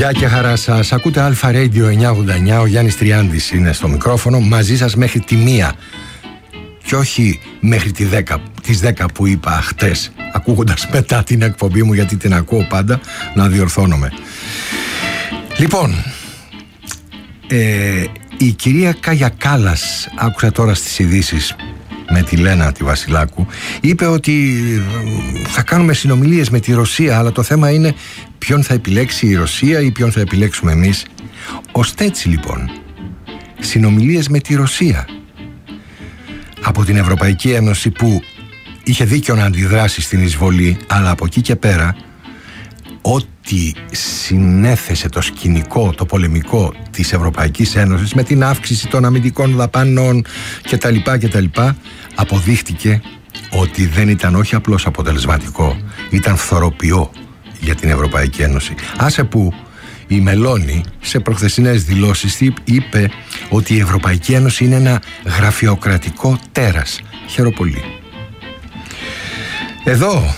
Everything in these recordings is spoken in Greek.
Γεια και χαρά σας. Ακούτε Αλφα Radio 989. Ο Γιάννης Τριάντης είναι στο μικρόφωνο. Μαζί σας μέχρι τη 1 και όχι μέχρι τις 10 που είπα χτες, ακούγοντας μετά την εκπομπή μου, γιατί την ακούω πάντα, να διορθώνομαι. Λοιπόν, η κυρία Κάγια Κάλλας, άκουσα τώρα στις ειδήσεις με τη Λένα τη Βασιλάκου, είπε ότι θα κάνουμε συνομιλίες με τη Ρωσία, αλλά το θέμα είναι ποιον θα επιλέξει η Ρωσία ή ποιον θα επιλέξουμε εμείς. Ώστε έτσι λοιπόν, συνομιλίες με τη Ρωσία από την Ευρωπαϊκή Ένωση, που είχε δίκιο να αντιδράσει στην εισβολή, αλλά από εκεί και πέρα ό,τι συνέθεσε το σκηνικό, το πολεμικό της Ευρωπαϊκής Ένωσης με την αύξηση των αμυντικών δαπανών κτλ, αποδείχτηκε ότι δεν ήταν όχι απλώς αποτελεσματικό, ήταν φθοροποιό για την Ευρωπαϊκή Ένωση. Άσε που η Μελώνη σε προχθεσινές δηλώσεις είπε ότι η Ευρωπαϊκή Ένωση είναι ένα γραφειοκρατικό τέρας. Χαίρομαι πολύ. Εδώ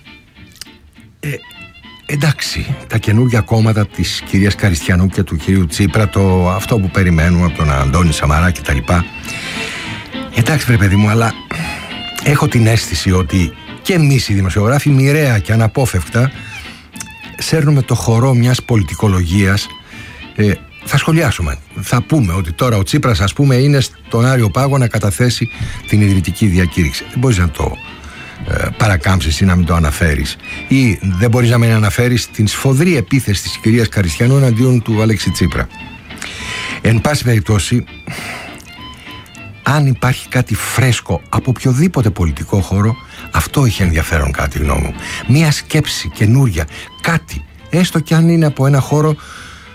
εντάξει, τα καινούργια κόμματα της κυρίας Καριστιανού και του κυρίου Τσίπρα, αυτό που περιμένουμε από τον Αντώνη Σαμαρά και τα λοιπά, εντάξει βρε παιδί μου, αλλά έχω την αίσθηση ότι και εμείς οι δημοσιογράφοι μοιραία και αναπόφευκτα σέρνουμε το χορό μιας πολιτικολογίας. Θα σχολιάσουμε, θα πούμε ότι τώρα ο Τσίπρας, ας πούμε, είναι στον Άριο Πάγο να καταθέσει την ιδρυτική διακήρυξη. Δεν μπορείς να το παρακάμψεις ή να μην το αναφέρεις, ή δεν μπορείς να μην αναφέρεις την σφοδρή επίθεση της κυρίας Καριστιανού εναντίον του Αλέξη Τσίπρα. Εν πάση περιπτώσει, αν υπάρχει κάτι φρέσκο από οποιοδήποτε πολιτικό χώρο, αυτό έχει ενδιαφέρον κατά τη γνώμη μου. Μία σκέψη καινούρια, κάτι, έστω κι αν είναι από ένα χώρο